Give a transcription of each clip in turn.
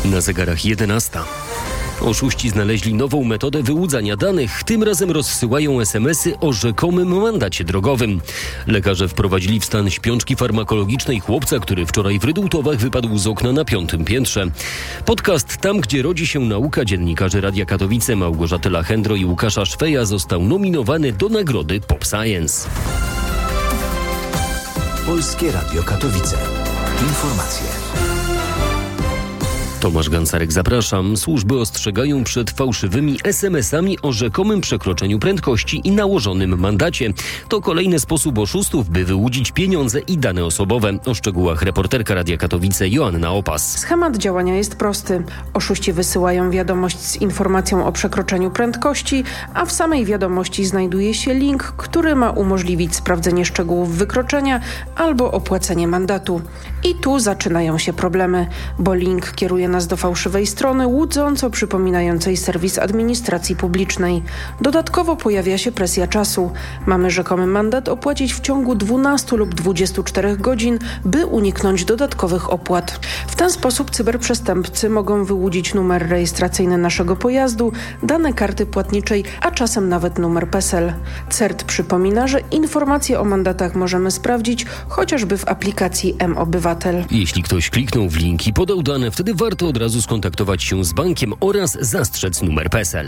Na zegarach 11. Oszuści znaleźli nową metodę wyłudzania danych. Tym razem rozsyłają SMS-y o rzekomym mandacie drogowym. Lekarze wprowadzili w stan śpiączki farmakologicznej chłopca, który wczoraj w Rydultowach wypadł z okna na 5. piętrze. Podcast Tam, gdzie rodzi się nauka dziennikarzy Radia Katowice Małgorzaty Lachendro i Łukasza Szweja został nominowany do nagrody Pop Science. Polskie Radio Katowice. Informacje. Tomasz Gancarek, zapraszam. Służby ostrzegają przed fałszywymi SMS-ami o rzekomym przekroczeniu prędkości i nałożonym mandacie. To kolejny sposób oszustów, by wyłudzić pieniądze i dane osobowe. O szczegółach reporterka Radia Katowice Joanna Opas. Schemat działania jest prosty. Oszuści wysyłają wiadomość z informacją o przekroczeniu prędkości, a w samej wiadomości znajduje się link, który ma umożliwić sprawdzenie szczegółów wykroczenia albo opłacenie mandatu. I tu zaczynają się problemy, bo link kieruje nas do fałszywej strony, łudząco przypominającej serwis administracji publicznej. Dodatkowo pojawia się presja czasu. Mamy rzekomy mandat opłacić w ciągu 12 lub 24 godzin, by uniknąć dodatkowych opłat. W ten sposób cyberprzestępcy mogą wyłudzić numer rejestracyjny naszego pojazdu, dane karty płatniczej, a czasem nawet numer PESEL. CERT przypomina, że informacje o mandatach możemy sprawdzić chociażby w aplikacji mObywatel. Jeśli ktoś kliknął w link i podał dane, wtedy warto od razu skontaktować się z bankiem oraz zastrzec numer PESEL.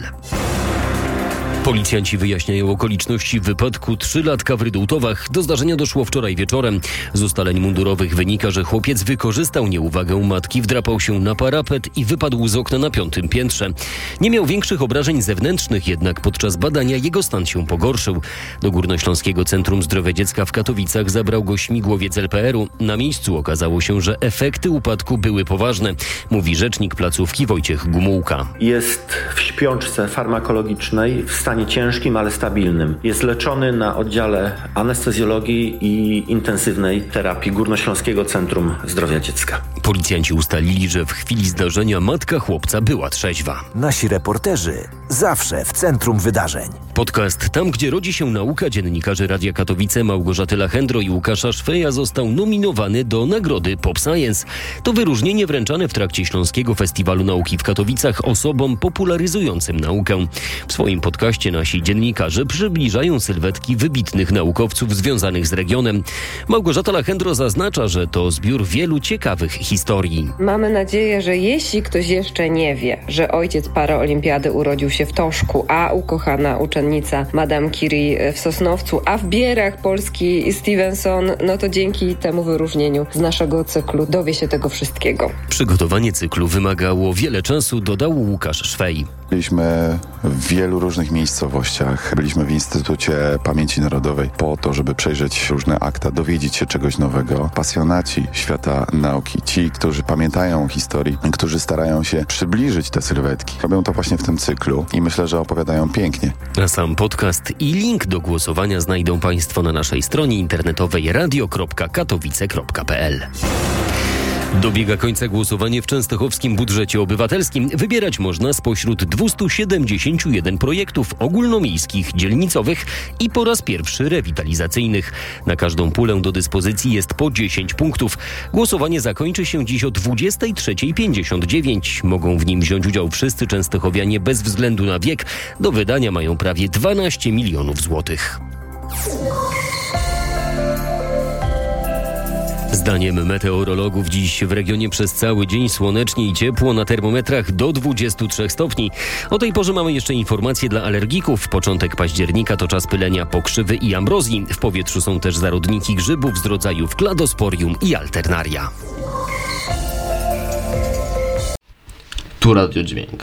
Policjanci wyjaśniają okoliczności wypadku 3-latka w Rydultowach. Do zdarzenia doszło wczoraj wieczorem. Z ustaleń mundurowych wynika, że chłopiec wykorzystał nieuwagę matki, wdrapał się na parapet i wypadł z okna na 5. piętrze. Nie miał większych obrażeń zewnętrznych, jednak podczas badania jego stan się pogorszył. Do Górnośląskiego Centrum Zdrowia Dziecka w Katowicach zabrał go śmigłowiec LPR-u. Na miejscu okazało się, że efekty upadku były poważne, mówi rzecznik placówki Wojciech Gumułka. Jest w śpiączce farmakologicznej w stanie ciężkim, ale stabilnym. Jest leczony na oddziale anestezjologii i intensywnej terapii Górnośląskiego Centrum Zdrowia Dziecka. Policjanci ustalili, że w chwili zdarzenia matka chłopca była trzeźwa. Nasi reporterzy zawsze w centrum wydarzeń. Podcast Tam, gdzie rodzi się nauka dziennikarzy Radia Katowice Małgorzaty Lachendro i Łukasza Szweja został nominowany do nagrody Pop Science. To wyróżnienie wręczane w trakcie Śląskiego Festiwalu Nauki w Katowicach osobom popularyzującym naukę. W swoim podcaście nasi dziennikarze przybliżają sylwetki wybitnych naukowców związanych z regionem. Małgorzata Lachendro zaznacza, że to zbiór wielu ciekawych historii. Mamy nadzieję, że jeśli ktoś jeszcze nie wie, że ojciec paraolimpiady urodził się w Toszku, a ukochana uczennica Madame Curie w Sosnowcu, a w Bierach Polski Stevenson, no to dzięki temu wyróżnieniu z naszego cyklu dowie się tego wszystkiego. Przygotowanie cyklu wymagało wiele czasu, dodał Łukasz Szwej. Byliśmy w wielu różnych miejscowościach. Byliśmy w Instytucie Pamięci Narodowej po to, żeby przejrzeć różne akta, dowiedzieć się czegoś nowego. Pasjonaci świata nauki, ci, którzy pamiętają o historii, którzy starają się przybliżyć te sylwetki, robią to właśnie w tym cyklu i myślę, że opowiadają pięknie. A sam podcast i link do głosowania znajdą Państwo na naszej stronie internetowej radio.katowice.pl. Dobiega końca głosowanie w częstochowskim budżecie obywatelskim. Wybierać można spośród 271 projektów ogólnomiejskich, dzielnicowych i po raz pierwszy rewitalizacyjnych. Na każdą pulę do dyspozycji jest po 10 punktów. Głosowanie zakończy się dziś o 23:59. Mogą w nim wziąć udział wszyscy częstochowianie bez względu na wiek. Do wydania mają prawie 12 milionów złotych. Zdaniem meteorologów dziś w regionie przez cały dzień słonecznie i ciepło, na termometrach do 23 stopni. O tej porze mamy jeszcze informacje dla alergików. Początek października to czas pylenia pokrzywy i ambrozji. W powietrzu są też zarodniki grzybów z rodzajów kladosporium i alternaria. Tu Radiodźwięk.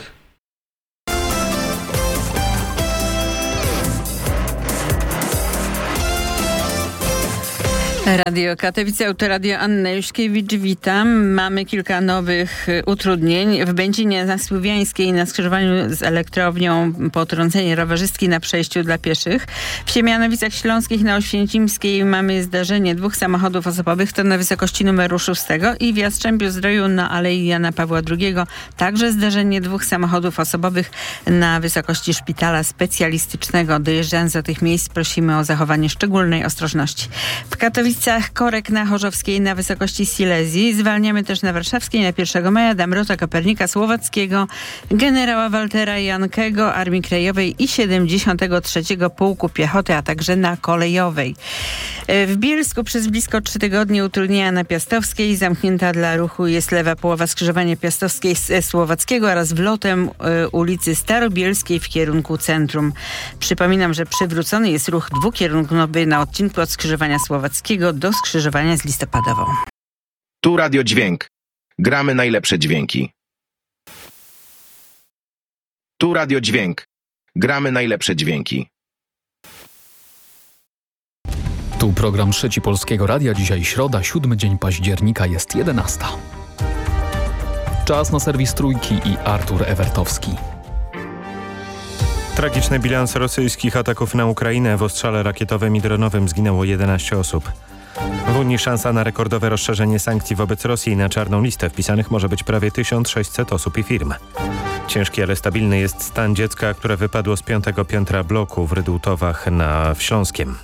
Radio Katowice, Autoradio Anna Juszkiewicz, witam. Mamy kilka nowych utrudnień. W Będzinie na Słowiańskiej na skrzyżowaniu z elektrownią potrącenie rowerzystki na przejściu dla pieszych. W Siemianowicach Śląskich na Oświęcimskiej mamy zdarzenie 2 samochodów osobowych, to na wysokości numeru 6 i w Jastrzębiu-Zdroju na Alei Jana Pawła II także zdarzenie 2 samochodów osobowych na wysokości szpitala specjalistycznego. Dojeżdżając do tych miejsc prosimy o zachowanie szczególnej ostrożności. W Katowicach okolicach korek na Chorzowskiej na wysokości Silesii. Zwalniamy też na Warszawskiej na 1 maja Damrota Kopernika Słowackiego, generała Waltera Jankego, Armii Krajowej i 73. Pułku Piechoty, a także na Kolejowej. W Bielsku przez blisko 3 tygodnie utrudnienia na Piastowskiej. Zamknięta dla ruchu jest lewa połowa skrzyżowania Piastowskiej z Słowackiego oraz wlotem ulicy Starobielskiej w kierunku centrum. Przypominam, że przywrócony jest ruch dwukierunkowy na odcinku od skrzyżowania Słowackiego do skrzyżowania z Listopadową. Tu Radio Dźwięk. Gramy najlepsze dźwięki. Tu Radio Dźwięk. Gramy najlepsze dźwięki. Tu program Trzeci Polskiego Radia. Dzisiaj środa, 7 dzień października, jest 11. Czas na serwis Trójki i Artur Ewertowski. Tragiczny bilans rosyjskich ataków na Ukrainę. W ostrzale rakietowym i dronowym zginęło 11 osób. W Unii szansa na rekordowe rozszerzenie sankcji wobec Rosji. Na czarną listę wpisanych może być prawie 1600 osób i firm. Ciężki, ale stabilny jest stan dziecka, które wypadło z 5. piętra bloku w Rydultowach w Śląskiem.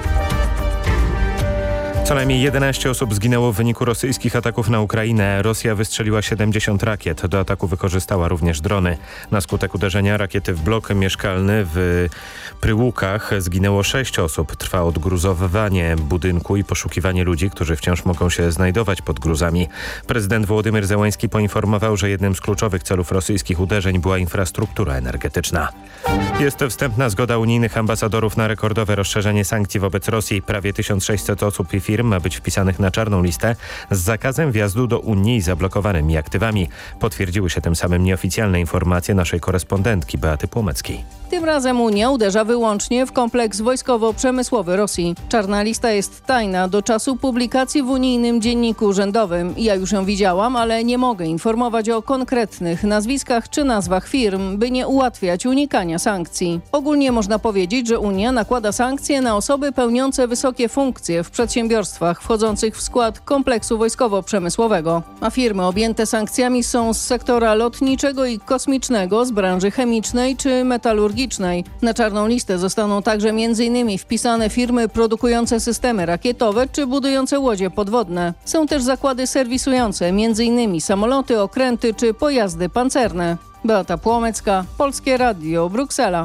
Co najmniej 11 osób zginęło w wyniku rosyjskich ataków na Ukrainę. Rosja wystrzeliła 70 rakiet. Do ataku wykorzystała również drony. Na skutek uderzenia rakiety w blok mieszkalny w Pryłukach zginęło 6 osób. Trwa odgruzowywanie budynku i poszukiwanie ludzi, którzy wciąż mogą się znajdować pod gruzami. Prezydent Wołodymyr Zełański poinformował, że jednym z kluczowych celów rosyjskich uderzeń była infrastruktura energetyczna. Jest to wstępna zgoda unijnych ambasadorów na rekordowe rozszerzenie sankcji wobec Rosji. Prawie 1600 osób i firm ma być wpisanych na czarną listę z zakazem wjazdu do Unii i zablokowanymi aktywami. Potwierdziły się tym samym nieoficjalne informacje naszej korespondentki Beaty Płomeckiej. Tym razem Unia uderza wyłącznie w kompleks wojskowo-przemysłowy Rosji. Czarna lista jest tajna do czasu publikacji w unijnym dzienniku urzędowym. Ja już ją widziałam, ale nie mogę informować o konkretnych nazwiskach czy nazwach firm, by nie ułatwiać unikania sankcji. Ogólnie można powiedzieć, że Unia nakłada sankcje na osoby pełniące wysokie funkcje w przedsiębiorstwach wchodzących w skład kompleksu wojskowo-przemysłowego. A firmy objęte sankcjami są z sektora lotniczego i kosmicznego, z branży chemicznej czy metalurgicznej. Na czarną listę zostaną także m.in. wpisane firmy produkujące systemy rakietowe czy budujące łodzie podwodne. Są też zakłady serwisujące m.in. samoloty, okręty czy pojazdy pancerne. Beata Płomecka, Polskie Radio, Bruksela.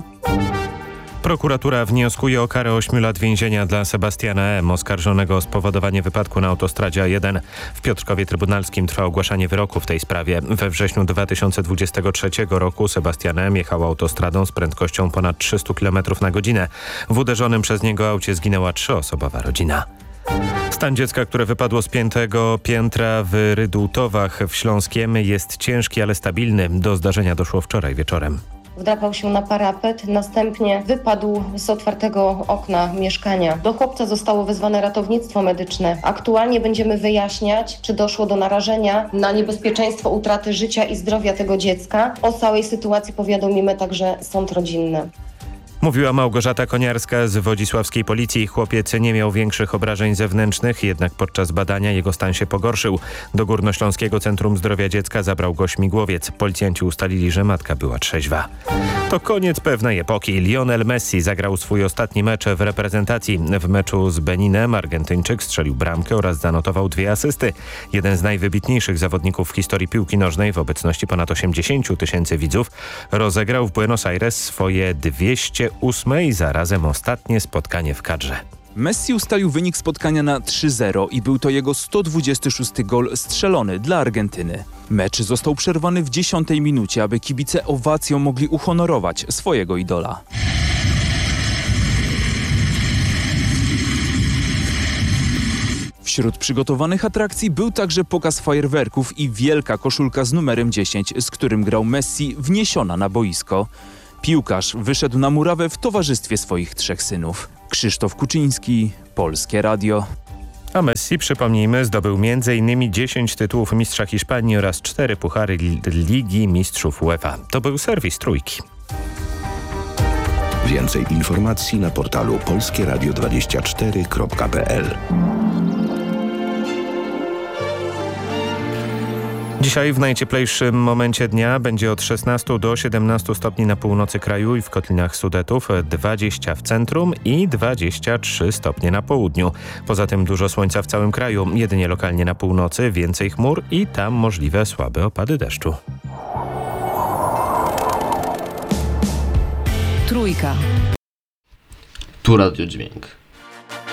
Prokuratura wnioskuje o karę 8 lat więzienia dla Sebastiana M., oskarżonego o spowodowanie wypadku na autostradzie A1. W Piotrkowie Trybunalskim trwa ogłaszanie wyroku w tej sprawie. We wrześniu 2023 roku Sebastian M. jechał autostradą z prędkością ponad 300 km na godzinę. W uderzonym przez niego aucie zginęła 3-osobowa rodzina. Stan dziecka, które wypadło z 5. piętra w Rydultowach w Śląskiem, jest ciężki, ale stabilny. Do zdarzenia doszło wczoraj wieczorem. Wdrapał się na parapet, następnie wypadł z otwartego okna mieszkania. Do chłopca zostało wezwane ratownictwo medyczne. Aktualnie będziemy wyjaśniać, czy doszło do narażenia na niebezpieczeństwo utraty życia i zdrowia tego dziecka. O całej sytuacji powiadomimy także sąd rodzinny. Mówiła Małgorzata Koniarska z wodzisławskiej policji. Chłopiec nie miał większych obrażeń zewnętrznych, jednak podczas badania jego stan się pogorszył. Do Górnośląskiego Centrum Zdrowia Dziecka zabrał go śmigłowiec. Policjanci ustalili, że matka była trzeźwa. To koniec pewnej epoki. Lionel Messi zagrał swój ostatni mecz w reprezentacji. W meczu z Beninem Argentyńczyk strzelił bramkę oraz zanotował 2 asysty. Jeden z najwybitniejszych zawodników w historii piłki nożnej w obecności ponad 80 000 widzów rozegrał w Buenos Aires swoje 208 i zarazem ostatnie spotkanie w kadrze. Messi ustalił wynik spotkania na 3-0 i był to jego 126. gol strzelony dla Argentyny. Mecz został przerwany w 10. minucie, aby kibice owacją mogli uhonorować swojego idola. Wśród przygotowanych atrakcji był także pokaz fajerwerków i wielka koszulka z numerem 10, z którym grał Messi, wniesiona na boisko. Piłkarz wyszedł na murawę w towarzystwie swoich 3 synów. Krzysztof Kuczyński, Polskie Radio. A Messi, przypomnijmy, zdobył m.in. 10 tytułów mistrza Hiszpanii oraz 4 puchary Ligi Mistrzów UEFA. To był serwis Trójki. Więcej informacji na portalu polskieradio24.pl. Dzisiaj w najcieplejszym momencie dnia będzie od 16 do 17 stopni na północy kraju i w kotlinach Sudetów, 20 w centrum i 23 stopnie na południu. Poza tym dużo słońca w całym kraju, jedynie lokalnie na północy więcej chmur i tam możliwe słabe opady deszczu. Trójka. Tu Radio Dźwięk.